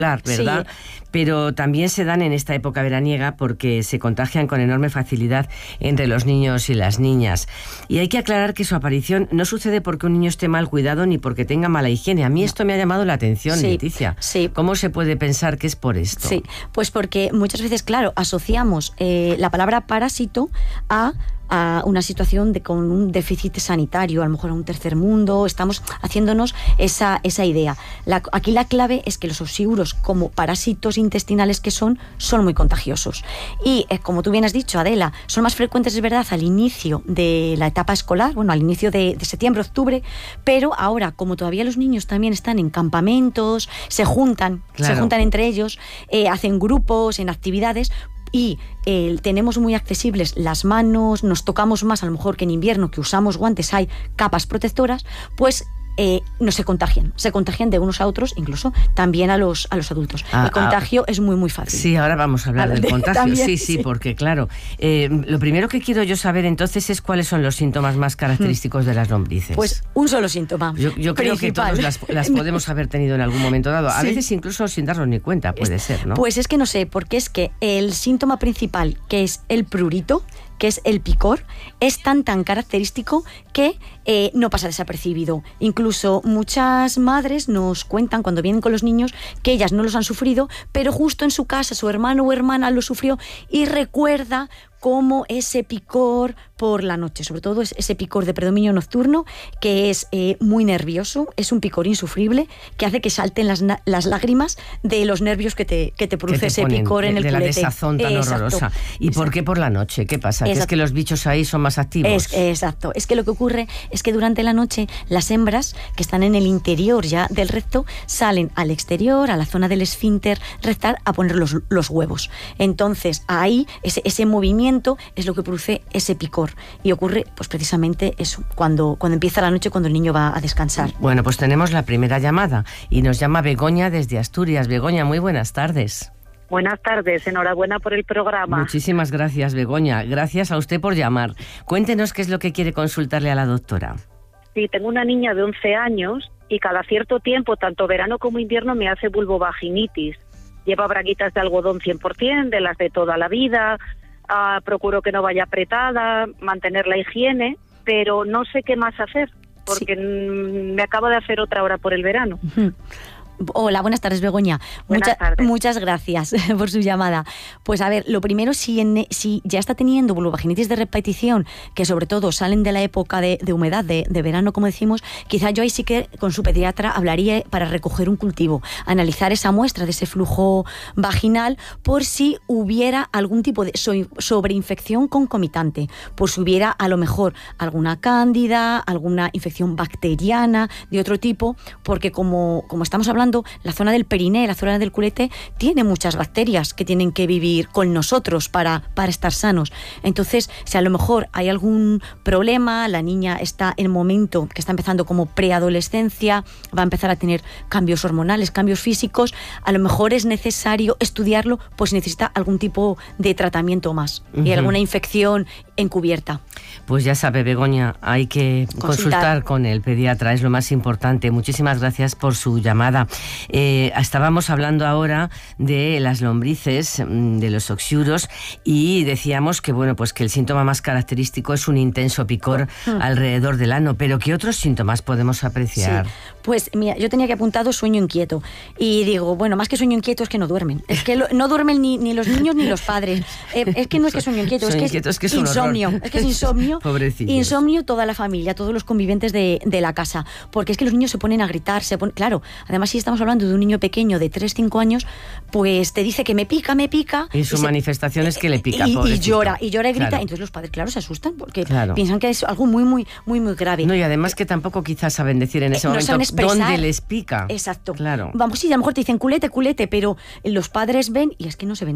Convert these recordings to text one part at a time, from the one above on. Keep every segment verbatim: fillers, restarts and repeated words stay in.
¿verdad? Sí. Pero también se dan en esta época veraniega porque se contagian con enorme facilidad entre los niños y las niñas. Y hay que aclarar que su aparición no sucede porque un niño esté mal cuidado ni porque tenga mala higiene. A mí esto me ha llamado la atención, sí, Leticia. Sí. ¿Cómo se puede pensar que es por esto? Sí, pues porque muchas veces, claro, asociamos eh, la palabra parásito a a una situación de, con un déficit sanitario, a lo mejor a un tercer mundo, estamos haciéndonos esa, esa idea. La, aquí la clave es que los oxiuros, como parásitos intestinales que son, son muy contagiosos. Y eh, como tú bien has dicho, Adela, son más frecuentes, es verdad, al inicio de la etapa escolar, bueno, al inicio de, de septiembre, octubre, pero ahora, como todavía los niños también están en campamentos, se juntan, claro. se juntan entre ellos, eh, hacen grupos, en actividades, y eh, tenemos muy accesibles las manos, nos tocamos más a lo mejor que en invierno, que usamos guantes, hay capas protectoras, pues eh, no se contagian, se contagian de unos a otros, incluso también a los, a los adultos. Ah, el contagio ah, es muy muy fácil. Sí, ahora vamos a hablar del contagio. También, sí, sí, sí, porque claro, eh, lo primero que quiero yo saber entonces es cuáles son los síntomas más característicos de las lombrices. Pues un solo síntoma. Yo, yo creo principal. que todos las, las podemos haber tenido en algún momento dado, a sí. veces incluso sin darnos ni cuenta, puede es, ser, ¿no? Pues es que no sé, porque es que el síntoma principal, que es el prurito, que es el picor, es tan tan característico que eh, no pasa desapercibido. Incluso muchas madres nos cuentan cuando vienen con los niños que ellas no los han sufrido, pero justo en su casa su hermano o hermana lo sufrió y recuerda cómo ese picor por la noche, sobre todo es ese picor de predominio nocturno, que es eh, muy nervioso, es un picor insufrible, que hace que salten las, las lágrimas de los nervios que te, que te produce que te ese ponen, picor en el de culete. De la desazón tan exacto, horrorosa. ¿Y exacto. por qué por la noche? ¿Qué pasa? ¿Que es que los bichos ahí son más activos? Es, exacto. Es que lo que ocurre es que durante la noche las hembras, que están en el interior ya del recto, salen al exterior, a la zona del esfínter rectal, a poner los, los huevos. Entonces, ahí, ese, ese movimiento es lo que produce ese picor y ocurre pues precisamente eso, cuando, cuando empieza la noche, cuando el niño va a descansar. Bueno, pues tenemos la primera llamada y nos llama Begoña desde Asturias. Begoña, muy buenas tardes. Buenas tardes, enhorabuena por el programa. Muchísimas gracias, Begoña. Gracias a usted por llamar. Cuéntenos qué es lo que quiere consultarle a la doctora. Sí, tengo una niña de once años y cada cierto tiempo, tanto verano como invierno, me hace vulvovaginitis. Lleva braguitas de algodón cien por ciento, de las de toda la vida. Uh, procuro que no vaya apretada, mantener la higiene, pero no sé qué más hacer, porque sí. me acabo de hacer otra hora por el verano. Uh-huh. Hola, buenas tardes, Begoña. Buenas Mucha, tardes. Muchas gracias por su llamada. Pues a ver, lo primero, si, en, si ya está teniendo vulvovaginitis de repetición, que sobre todo salen de la época de, de humedad, de, de verano, como decimos, quizá yo ahí sí que con su pediatra hablaría para recoger un cultivo, analizar esa muestra de ese flujo vaginal por si hubiera algún tipo de so, sobreinfección concomitante, por si hubiera a lo mejor alguna cándida, alguna infección bacteriana de otro tipo, porque como, como estamos hablando, la zona del periné, la zona del culete, tiene muchas bacterias que tienen que vivir con nosotros para, para estar sanos. Entonces, si a lo mejor hay algún problema, la niña está en el momento que está empezando como preadolescencia, va a empezar a tener cambios hormonales, cambios físicos, a lo mejor es necesario estudiarlo, pues si necesita algún tipo de tratamiento más, uh-huh. y alguna infección encubierta. Pues ya sabe, Begoña, hay que consultar. consultar con el pediatra, es lo más importante. Muchísimas gracias por su llamada. Eh, estábamos hablando ahora de las lombrices, de los oxiuros, y decíamos que bueno, pues que el síntoma más característico es un intenso picor mm. alrededor del ano, pero ¿qué otros síntomas podemos apreciar? Sí. Pues mira, yo tenía que apuntado sueño inquieto y digo, bueno, más que sueño inquieto es que no duermen, es que lo, no duermen ni, ni los niños ni los padres, eh, es que no es que sueño inquieto, sueño es que inquieto, es, es, que es insomnio, horror. es que es insomnio, insomnio toda la familia, todos los conviventes de, de la casa, porque es que los niños se ponen a gritar, se ponen, claro, además si estamos hablando de un niño pequeño de tres cinco años, pues te dice que me pica, me pica. Y su y manifestación se, es que le pica, y, pobrecito. y llora, y llora y grita, claro. Entonces los padres, claro, se asustan porque claro. piensan que es algo muy, muy, muy, muy grave. No, y además que tampoco quizás saben decir en ese eh, momento no dónde les pica. Exacto. Claro. Vamos, sí, a lo mejor te dicen culete, culete, pero los padres ven y es que no se ve nada.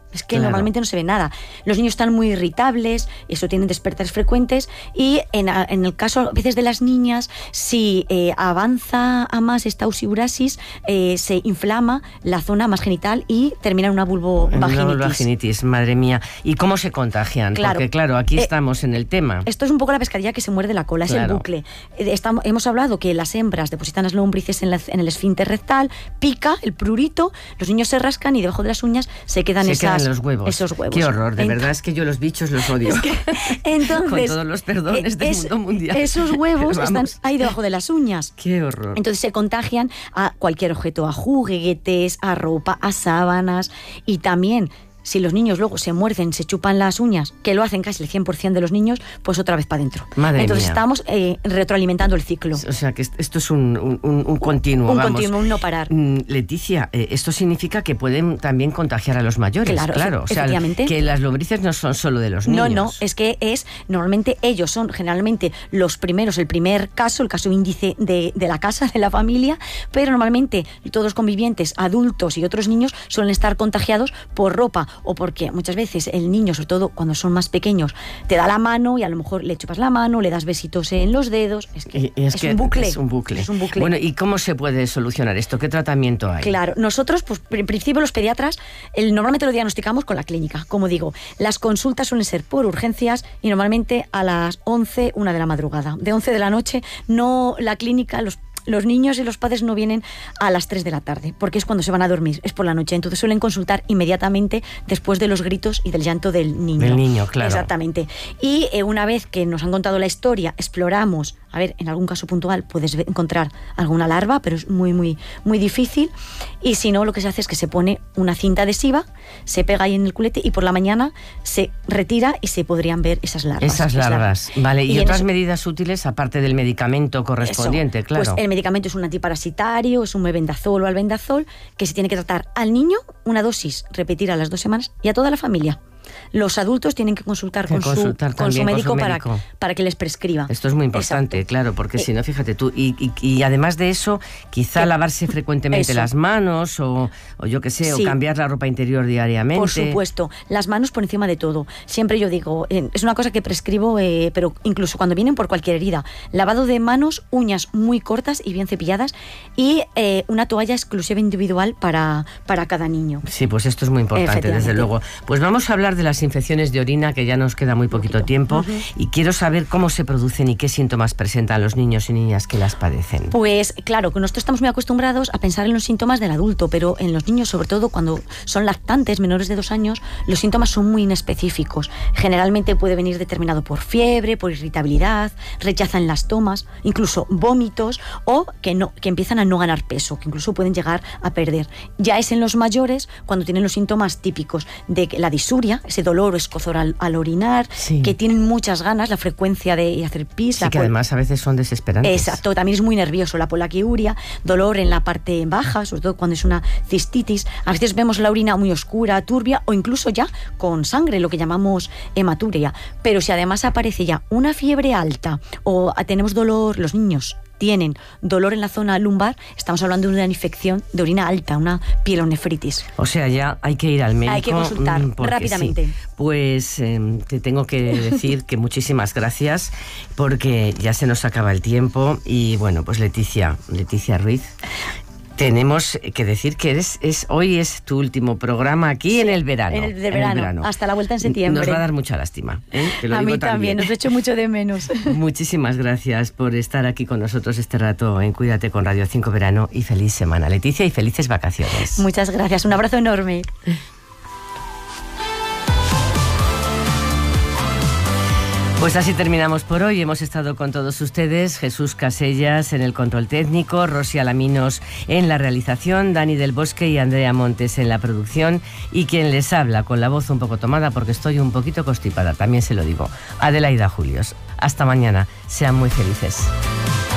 Es que claro. normalmente no se ve nada. Los niños están muy irritables, eso tienen despertares frecuentes, y en, en el caso a veces de las niñas, si eh, avanza a más esta usiurasis, eh, se inflama la zona más genital y termina en una vulvovaginitis. Una vulvovaginitis, madre mía. ¿Y cómo se contagian? Claro. Porque claro, aquí Eh, estamos en el tema. Esto es un poco la pescadilla que se muerde la cola, Claro. es el bucle. Eh, estamos, hemos hablado que las hembras depositan las lombrices en, la, en el esfínter rectal, pica el prurito, los niños se rascan y debajo de las uñas se quedan, se esas, quedan los huevos. esos huevos. Qué horror, de Ent- verdad es que yo los bichos los odio. Es que, entonces, con todos los perdones eh, del es- mundo mundial. Esos huevos Pero están vamos, ahí debajo de las uñas. qué horror. Entonces se contagian a cualquier objeto, a juguetes, a ropa, a sábanas, y también si los niños luego se muerden, se chupan las uñas, que lo hacen casi el cien por ciento de los niños, pues otra vez para adentro. Madre Entonces mía. estamos eh, retroalimentando el ciclo. O sea que esto es un, un, un- un continuo, Un vamos. continuo, un no parar. Mm, Leticia, eh, esto significa que pueden también contagiar a los mayores. Claro, claro. O sea, efectivamente. que las lombrices no son solo de los niños. No, no, es que es, normalmente ellos son generalmente los primeros, el primer caso, el caso índice de, de la casa, de la familia, pero normalmente todos los convivientes, adultos y otros niños, suelen estar contagiados por ropa, o porque muchas veces el niño, sobre todo cuando son más pequeños, te da la mano y a lo mejor le chupas la mano, le das besitos en los dedos. Es que, Y- y es, es que un bucle. Es un bucle. Es un bucle. Bueno, ¿y cómo se puede solucionar esto? ¿Qué tratamiento hay? Claro, nosotros, pues en principio los pediatras, el, normalmente lo diagnosticamos con la clínica. Como digo, las consultas suelen ser por urgencias y normalmente a las once, una de la madrugada. De once de la noche, no la clínica, los Los niños y los padres no vienen a las tres de la tarde, porque es cuando se van a dormir, es por la noche. Entonces suelen consultar inmediatamente después de los gritos y del llanto del niño. Del niño, claro. Exactamente. Y eh, una vez que nos han contado la historia, exploramos, a ver, en algún caso puntual puedes ve- encontrar alguna larva, pero es muy, muy, muy difícil. Y si no, lo que se hace es que se pone una cinta adhesiva, se pega ahí en el culete y por la mañana se retira y se podrían ver esas larvas. Esas larvas, vale. ¿Y, Y en otras eso- medidas útiles, aparte del medicamento correspondiente? Eso, Claro. Pues el medicamento es un antiparasitario, es un mebendazol o albendazol, que se tiene que tratar al niño, una dosis, repetir a las dos semanas, y a toda la familia. Los adultos tienen que consultar, Que con, consultar su, con su también con médico, su para, médico. para que les prescriba. Esto es muy importante, Exacto. claro, porque Eh, si no, fíjate tú, y, y, y además de eso, quizá que- lavarse frecuentemente eso. las manos, o, o yo qué sé, Sí. o cambiar la ropa interior diariamente. Por supuesto, las manos por encima de todo. Siempre yo digo, eh, es una cosa que prescribo, eh, pero incluso cuando vienen por cualquier herida. Lavado de manos, uñas muy cortas y bien cepilladas, y eh, una toalla exclusiva individual para, para cada niño. Sí, pues esto es muy importante, desde Efectivamente. luego. Pues vamos a hablar de las infecciones de orina, que ya nos queda muy poquito tiempo, Ujú. y quiero saber cómo se producen y qué síntomas presentan los niños y niñas que las padecen. Pues claro, que nosotros estamos muy acostumbrados a pensar en los síntomas del adulto, pero en los niños, sobre todo cuando son lactantes, menores de dos años, los síntomas son muy inespecíficos. Generalmente puede venir determinado por fiebre, por irritabilidad, rechazan las tomas, incluso vómitos, o que, no, que empiezan a no ganar peso, que incluso pueden llegar a perder. Ya es en los mayores cuando tienen los síntomas típicos de que la disuria, ese dolor o escozor al, al orinar, Sí. que tienen muchas ganas, la frecuencia de hacer pis. Sí, la que col- además a veces son desesperantes. Exacto, también es muy nervioso la polaquiuria, dolor en la parte baja, sobre todo cuando es una cistitis. A veces vemos la orina muy oscura, turbia o incluso ya con sangre, lo que llamamos hematuria. Pero si además aparece ya una fiebre alta o tenemos dolor, los niños tienen dolor en la zona lumbar, estamos hablando de una infección de orina alta, una pielonefritis. O sea, ya hay que ir al médico. Hay que consultar mm, porque rápidamente. sí. Pues eh, te tengo que decir que muchísimas gracias, porque ya se nos acaba el tiempo. Y bueno, pues Leticia, Leticia Ruiz, tenemos que decir que eres, es, hoy es tu último programa aquí Sí, en el verano. en el de verano, hasta la vuelta en septiembre. Nos va a dar mucha lástima. ¿eh? Te lo A digo mí también, os echo mucho de menos. Muchísimas gracias por estar aquí con nosotros este rato en Cuídate con Radio cinco Verano, y feliz semana, Leticia, y felices vacaciones. Muchas gracias, un abrazo enorme. Pues así terminamos por hoy. Hemos estado con todos ustedes, Jesús Casellas en el control técnico, Rosy Alaminos en la realización, Dani del Bosque y Andrea Montes en la producción, y quien les habla con la voz un poco tomada porque estoy un poquito constipada, también se lo digo, Adelaida Julios. Hasta mañana, sean muy felices.